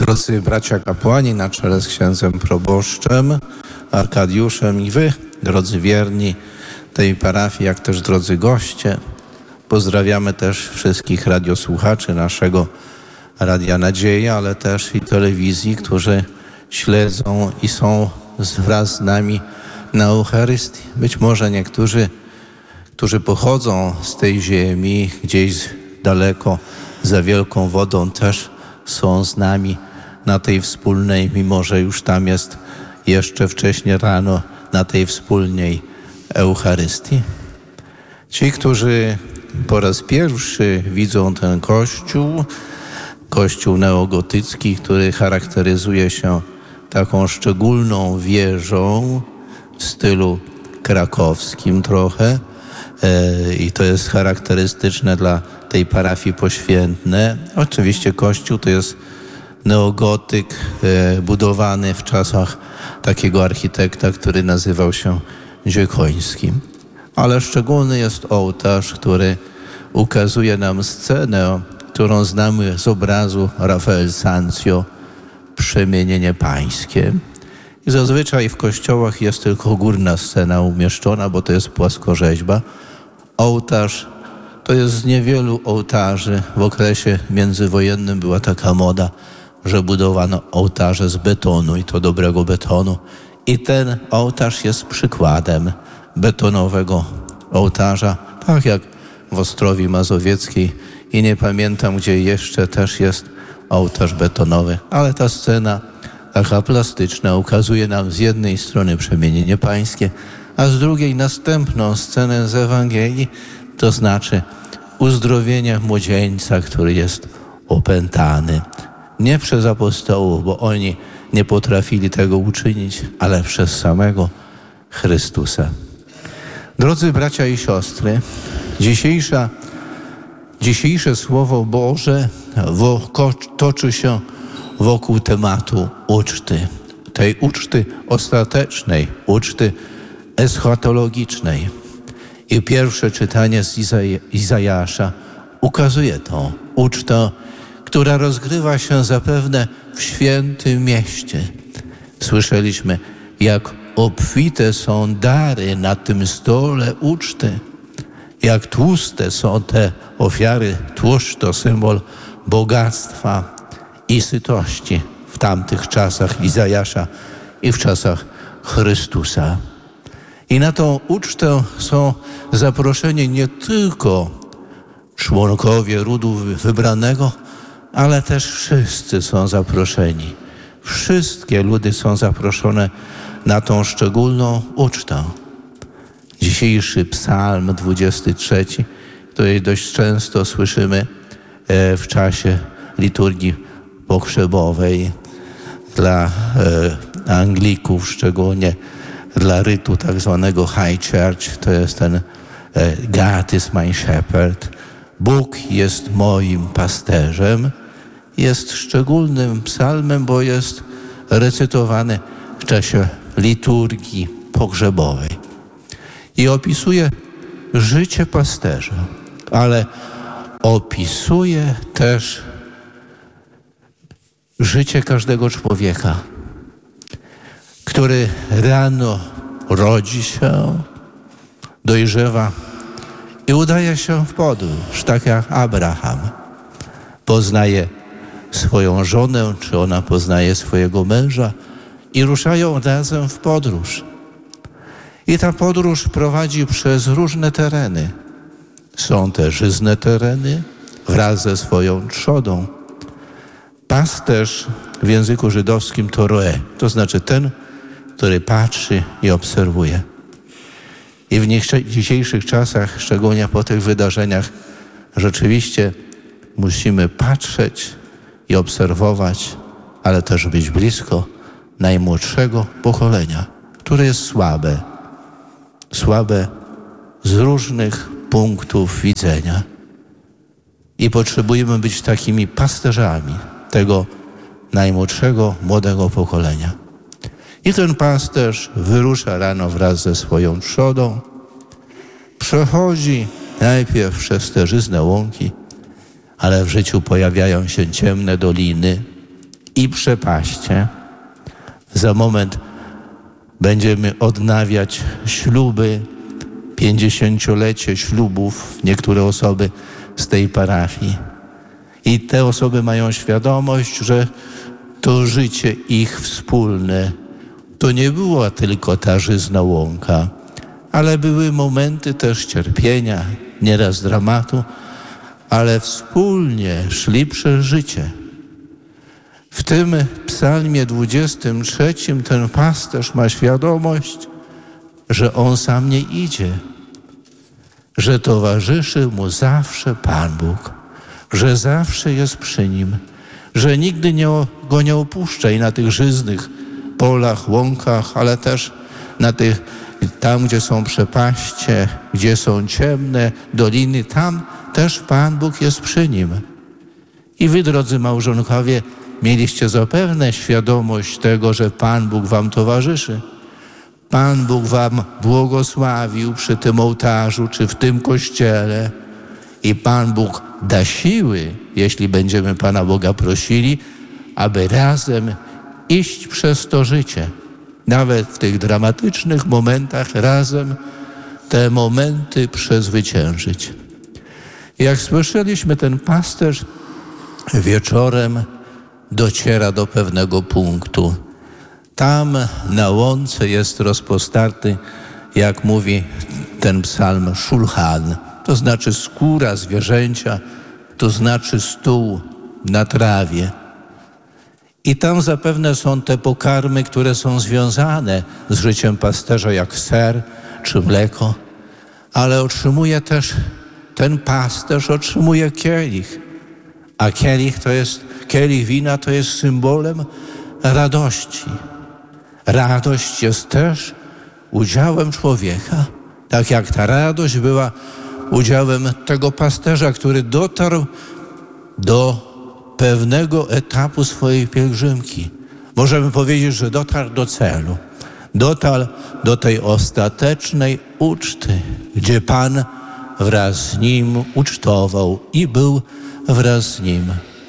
Drodzy bracia kapłani, na czele z księdzem proboszczem Arkadiuszem i wy, drodzy wierni tej parafii, jak też drodzy goście, pozdrawiamy też wszystkich radiosłuchaczy naszego Radia Nadzieja, ale też i telewizji, którzy śledzą i są wraz z nami na Eucharystii. Być może niektórzy, którzy pochodzą z tej ziemi, gdzieś daleko, za wielką wodą, też są z nami na tej wspólnej, mimo że już tam jest jeszcze wcześniej rano, na tej wspólnej Eucharystii. Ci, którzy po raz pierwszy widzą ten kościół neogotycki, który charakteryzuje się taką szczególną wieżą w stylu krakowskim trochę, i to jest charakterystyczne dla tej parafii Poświętne. Oczywiście kościół to jest neogotyk budowany w czasach takiego architekta, który nazywał się Dziekońskim. Ale szczególny jest ołtarz, który ukazuje nam scenę, którą znamy z obrazu Rafael Sanzio, Przemienienie Pańskie. I zazwyczaj w kościołach jest tylko górna scena umieszczona, bo to jest płaskorzeźba. Ołtarz to jest z niewielu ołtarzy. W okresie międzywojennym była taka moda, że budowano ołtarze z betonu i to dobrego betonu. I ten ołtarz jest przykładem betonowego ołtarza, tak jak w Ostrowi Mazowieckiej i nie pamiętam, gdzie jeszcze też jest ołtarz betonowy. Ale ta scena taka plastyczna ukazuje nam z jednej strony przemienienie pańskie, a z drugiej następną scenę z Ewangelii, to znaczy uzdrowienie młodzieńca, który jest opętany. Nie przez apostołów, bo oni nie potrafili tego uczynić, ale przez samego Chrystusa. Drodzy bracia i siostry, dzisiejsze Słowo Boże toczy się wokół tematu uczty. Tej uczty ostatecznej, uczty eschatologicznej. I pierwsze czytanie z Izajasza ukazuje tą ucztę, która rozgrywa się zapewne w świętym mieście. Słyszeliśmy, jak obfite są dary na tym stole uczty, jak tłuste są te ofiary. Tłuszcz to symbol bogactwa i sytości w tamtych czasach Izajasza i w czasach Chrystusa. I na tą ucztę są zaproszeni nie tylko członkowie ludu wybranego, ale też wszyscy są zaproszeni. Wszystkie ludy są zaproszone na tą szczególną ucztę. Dzisiejszy psalm 23, który dość często słyszymy w czasie liturgii pogrzebowej dla Anglików, szczególnie dla rytu tak zwanego High Church, to jest ten God is my shepherd, Bóg jest moim pasterzem, jest szczególnym psalmem, bo jest recytowany w czasie liturgii pogrzebowej. I opisuje życie pasterza, ale opisuje też życie każdego człowieka, który rano rodzi się, dojrzewa i udaje się w podróż, tak jak Abraham. Poznaje swoją żonę, czy ona poznaje swojego męża i ruszają razem w podróż. I ta podróż prowadzi przez różne tereny. Są te żyzne tereny wraz ze swoją trzodą. Pasterz w języku żydowskim to roe, to znaczy ten, który patrzy i obserwuje. I w dzisiejszych czasach, szczególnie po tych wydarzeniach, rzeczywiście musimy patrzeć i obserwować, ale też być blisko najmłodszego pokolenia, które jest słabe z różnych punktów widzenia. I potrzebujemy być takimi pasterzami tego najmłodszego, młodego pokolenia. I ten pasterz wyrusza rano wraz ze swoją trzodą, przechodzi najpierw przez te żyzne łąki, ale w życiu pojawiają się ciemne doliny i przepaście. Za moment będziemy odnawiać śluby, 50-lecie ślubów niektóre osoby z tej parafii. I te osoby mają świadomość, że to życie ich wspólne to nie była tylko ta żyzna łąka, ale były momenty też cierpienia, nieraz dramatu, ale wspólnie szli przez życie. W tym psalmie 23 ten pasterz ma świadomość, że on sam nie idzie, że towarzyszy mu zawsze Pan Bóg, że zawsze jest przy nim, że nigdy go nie opuszcza i na tych żyznych polach, łąkach, ale też tam, gdzie są przepaście, gdzie są ciemne doliny, tam też Pan Bóg jest przy nim. I wy, drodzy małżonkowie, mieliście zapewne świadomość tego, że Pan Bóg wam towarzyszy. Pan Bóg wam błogosławił przy tym ołtarzu czy w tym kościele i Pan Bóg da siły, jeśli będziemy Pana Boga prosili, aby razem iść przez to życie. Nawet w tych dramatycznych momentach razem te momenty przezwyciężyć. Jak słyszeliśmy, ten pasterz wieczorem dociera do pewnego punktu. Tam na łące jest rozpostarty, jak mówi ten psalm, szulchan, to znaczy skóra zwierzęcia, to znaczy stół na trawie. I tam zapewne są te pokarmy, które są związane z życiem pasterza, jak ser czy mleko, ale otrzymuje też, ten pasterz otrzymuje kielich, a kielich wina to jest symbolem radości. Radość jest też udziałem człowieka, tak jak ta radość była udziałem tego pasterza, który dotarł do pewnego etapu swojej pielgrzymki. Możemy powiedzieć, że dotarł do celu. Dotarł do tej ostatecznej uczty, gdzie Pan wraz z nim ucztował i był wraz z nim.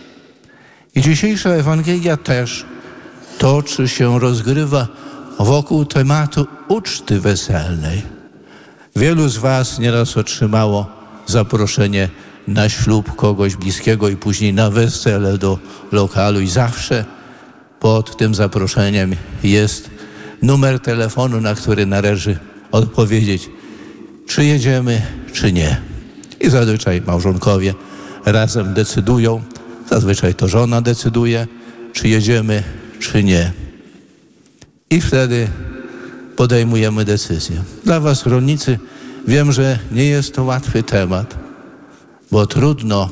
I dzisiejsza Ewangelia też toczy się, rozgrywa wokół tematu uczty weselnej. Wielu z was nieraz otrzymało zaproszenie na ślub kogoś bliskiego i później na wesele do lokalu i zawsze pod tym zaproszeniem jest numer telefonu, na który należy odpowiedzieć, czy jedziemy, czy nie. I zazwyczaj małżonkowie razem decydują, zazwyczaj to żona decyduje, czy jedziemy, czy nie. I wtedy podejmujemy decyzję. Dla was, rolnicy, wiem, że nie jest to łatwy temat, bo trudno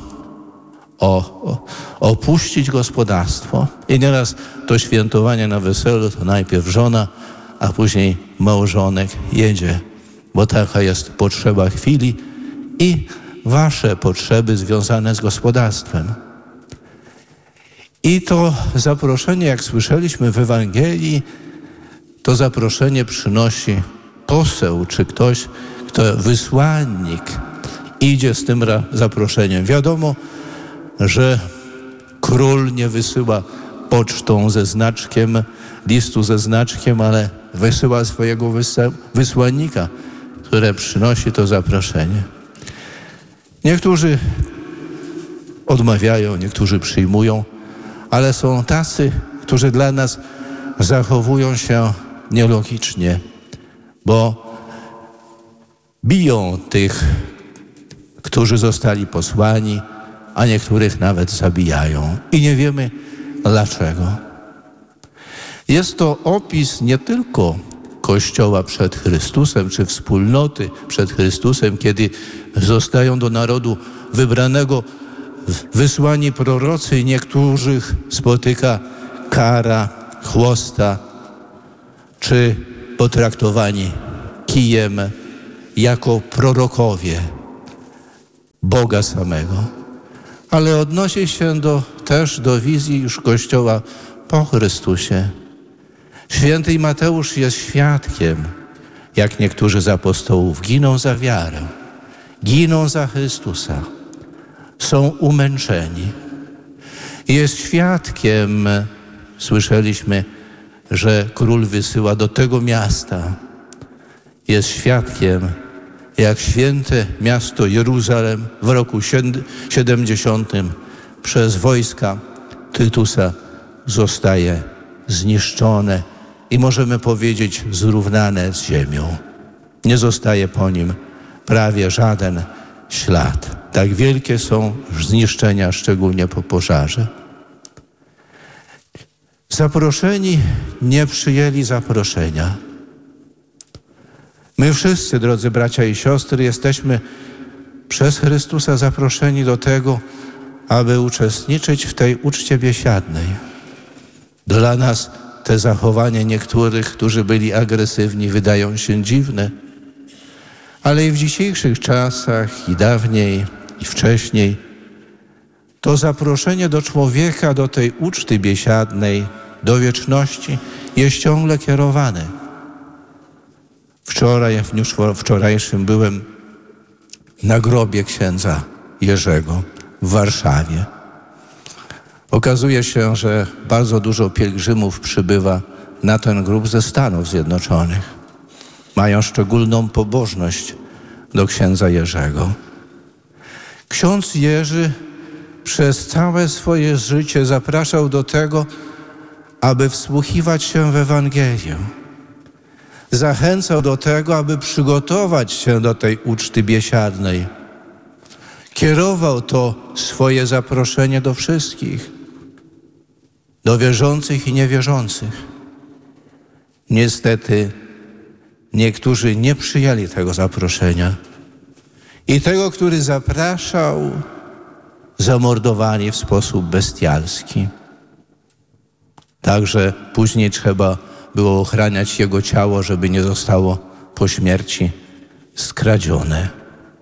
opuścić gospodarstwo i nieraz to świętowanie na weselu to najpierw żona, a później małżonek jedzie, bo taka jest potrzeba chwili i wasze potrzeby związane z gospodarstwem. I to zaproszenie, jak słyszeliśmy w Ewangelii, to zaproszenie przynosi poseł czy ktoś, wysłannik idzie z tym zaproszeniem. Wiadomo, że król nie wysyła pocztą ze znaczkiem, listu ze znaczkiem, ale wysyła swojego wysłannika, który przynosi to zaproszenie. Niektórzy odmawiają, niektórzy przyjmują, ale są tacy, którzy dla nas zachowują się nielogicznie, bo biją tych, którzy zostali posłani, a niektórych nawet zabijają. I nie wiemy dlaczego. Jest to opis nie tylko Kościoła przed Chrystusem, czy wspólnoty przed Chrystusem, kiedy zostają do narodu wybranego wysłani prorocy i niektórych spotyka kara, chłosta, czy potraktowani kijem jako prorokowie Boga samego. Ale odnosi się też do wizji już Kościoła po Chrystusie. Święty Mateusz jest świadkiem, jak niektórzy z apostołów giną za wiarę, giną za Chrystusa, są umęczeni. Jest świadkiem słyszeliśmy, że król wysyła do tego miasta. Jest świadkiem, jak święte miasto Jeruzalem w roku 70 przez wojska Tytusa zostaje zniszczone i możemy powiedzieć zrównane z ziemią. Nie zostaje po nim prawie żaden ślad. Tak wielkie są zniszczenia, szczególnie po pożarze. Zaproszeni nie przyjęli zaproszenia. My wszyscy, drodzy bracia i siostry, jesteśmy przez Chrystusa zaproszeni do tego, aby uczestniczyć w tej uczcie biesiadnej. Dla nas te zachowania niektórych, którzy byli agresywni, wydają się dziwne, ale i w dzisiejszych czasach, i dawniej, i wcześniej, to zaproszenie do człowieka, do tej uczty biesiadnej, do wieczności jest ciągle kierowane. Wczoraj, w dniu wczorajszym byłem na grobie księdza Jerzego w Warszawie. Okazuje się, że bardzo dużo pielgrzymów przybywa na ten grób ze Stanów Zjednoczonych. Mają szczególną pobożność do księdza Jerzego. Ksiądz Jerzy przez całe swoje życie zapraszał do tego, aby wsłuchiwać się w Ewangelię. Zachęcał do tego, aby przygotować się do tej uczty biesiadnej. Kierował to swoje zaproszenie do wszystkich, do wierzących i niewierzących. Niestety niektórzy nie przyjęli tego zaproszenia i tego, który zapraszał, zamordowali w sposób bestialski. Także później trzeba było ochraniać jego ciało, żeby nie zostało po śmierci skradzione.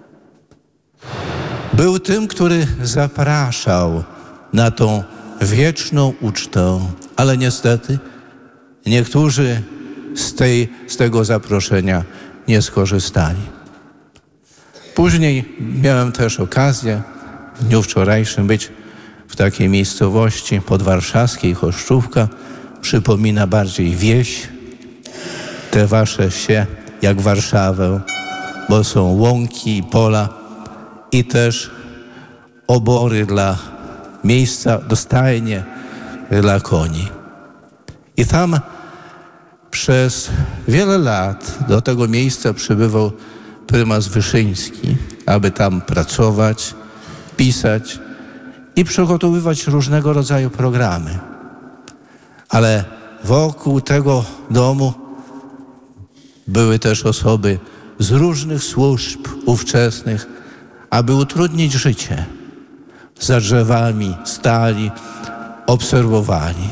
Był tym, który zapraszał na tą wieczną ucztę, ale niestety niektórzy z tego zaproszenia nie skorzystali. Później miałem też okazję w dniu wczorajszym być w takiej miejscowości podwarszawskiej, Choszczówka. Przypomina bardziej wieś, te wasze wsie jak Warszawę, bo są łąki i pola i też obory dla miejsca, do stajnie dla koni. I tam przez wiele lat do tego miejsca przybywał prymas Wyszyński, aby tam pracować, pisać i przygotowywać różnego rodzaju programy. Ale wokół tego domu były też osoby z różnych służb ówczesnych, aby utrudnić życie. Za drzewami stali, obserwowali.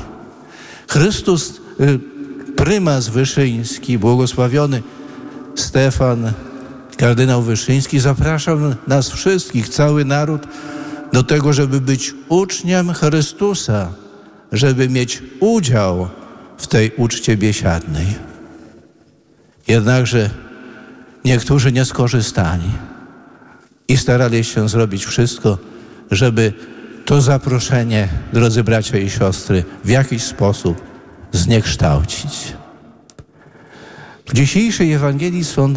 Prymas Wyszyński, błogosławiony Stefan, kardynał Wyszyński, zapraszał nas wszystkich, cały naród, do tego, żeby być uczniem Chrystusa, żeby mieć udział w tej uczcie biesiadnej. Jednakże niektórzy nie skorzystali i starali się zrobić wszystko, żeby to zaproszenie, drodzy bracia i siostry, w jakiś sposób zniekształcić. W dzisiejszej Ewangelii są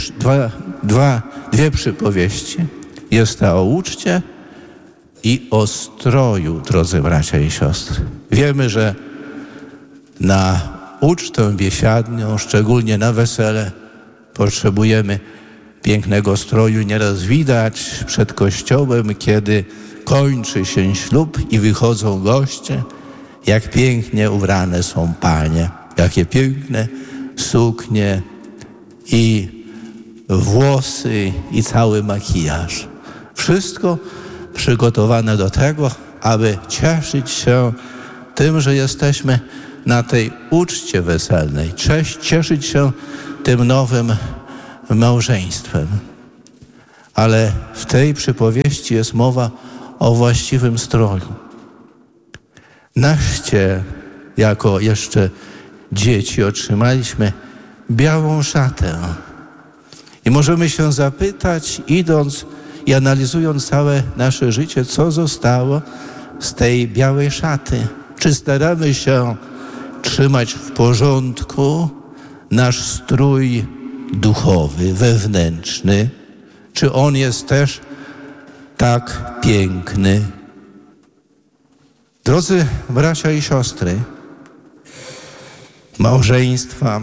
dwie przypowieści. Jest ta o uczcie i o stroju, drodzy bracia i siostry. Wiemy, że na ucztę biesiadną, szczególnie na wesele, potrzebujemy pięknego stroju. Nieraz widać przed kościołem, kiedy kończy się ślub i wychodzą goście, jak pięknie ubrane są panie, jakie piękne suknie i włosy i cały makijaż. Wszystko przygotowane do tego, aby cieszyć się tym, że jesteśmy na tej uczcie weselnej, cieszyć się tym nowym małżeństwem. Ale w tej przypowieści jest mowa o właściwym stroju. Na chrzcie, jako jeszcze dzieci, otrzymaliśmy białą szatę. I możemy się zapytać, idąc i analizując całe nasze życie, co zostało z tej białej szaty. Czy staramy się trzymać w porządku nasz strój duchowy, wewnętrzny? Czy on jest też tak piękny? Drodzy bracia i siostry, małżeństwa,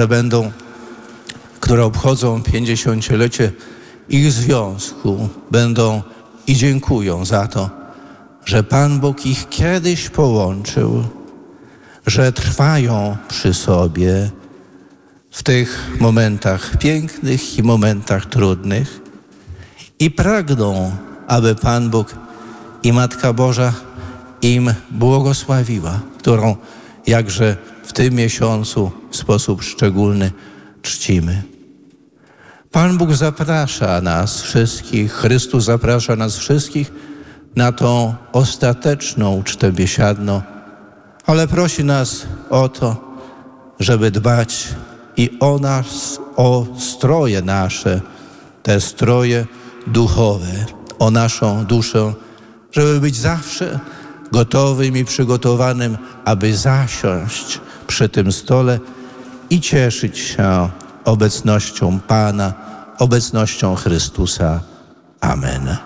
które obchodzą 50-lecie ich związku, będą i dziękują za to, że Pan Bóg ich kiedyś połączył, że trwają przy sobie w tych momentach pięknych i momentach trudnych i pragną, aby Pan Bóg i Matka Boża im błogosławiła, którą jakże w tym miesiącu w sposób szczególny czcimy. Pan Bóg zaprasza nas wszystkich, Chrystus zaprasza nas wszystkich na tą ostateczną ucztę biesiadną, ale prosi nas o to, żeby dbać i o nas, o stroje nasze, te stroje duchowe, o naszą duszę, żeby być zawsze gotowym i przygotowanym, aby zasiąść przy tym stole i cieszyć się obecnością Pana, obecnością Chrystusa. Amen.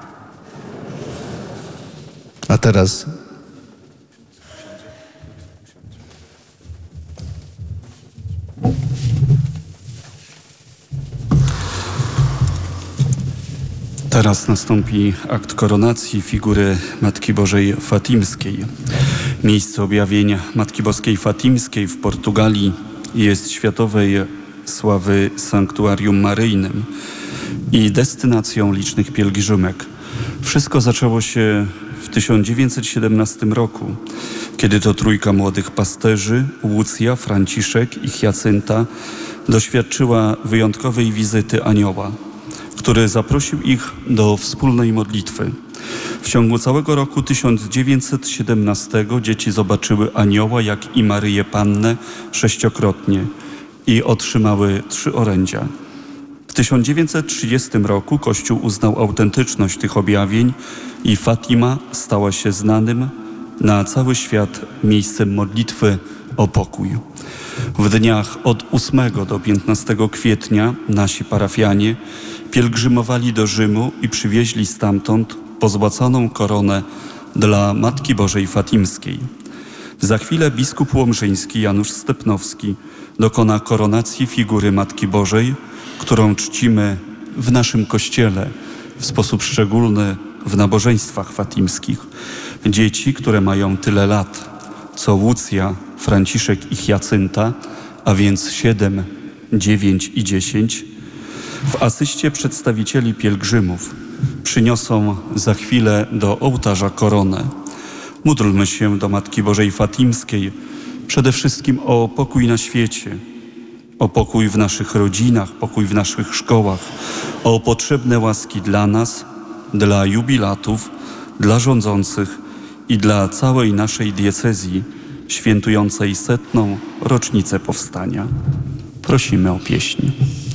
A teraz Teraz nastąpi akt koronacji figury Matki Bożej Fatimskiej. Miejsce objawień Matki Boskiej Fatimskiej w Portugalii jest światowej sławy sanktuarium maryjnym i destynacją licznych pielgrzymek. Wszystko zaczęło się w 1917 roku, kiedy to trójka młodych pasterzy, Łucja, Franciszek i Hiacynta, doświadczyła wyjątkowej wizyty anioła, który zaprosił ich do wspólnej modlitwy. W ciągu całego roku 1917 dzieci zobaczyły anioła, jak i Maryję Pannę 6-krotnie i otrzymały 3 orędzia. W 1930 roku Kościół uznał autentyczność tych objawień i Fatima stała się znanym na cały świat miejscem modlitwy o pokój. W dniach od 8 do 15 kwietnia nasi parafianie pielgrzymowali do Rzymu i przywieźli stamtąd pozłacaną koronę dla Matki Bożej Fatimskiej. Za chwilę biskup łomżyński Janusz Stepnowski dokona koronacji figury Matki Bożej, którą czcimy w naszym kościele w sposób szczególny w nabożeństwach fatimskich. Dzieci, które mają tyle lat, co Łucja, Franciszek i Hiacynta, a więc 7, 9 i 10, w asyście przedstawicieli pielgrzymów przyniosą za chwilę do ołtarza koronę. Módlmy się do Matki Bożej Fatimskiej przede wszystkim o pokój na świecie, o pokój w naszych rodzinach, pokój w naszych szkołach, o potrzebne łaski dla nas, dla jubilatów, dla rządzących i dla całej naszej diecezji świętującej 100. rocznicę powstania. Prosimy o pieśń.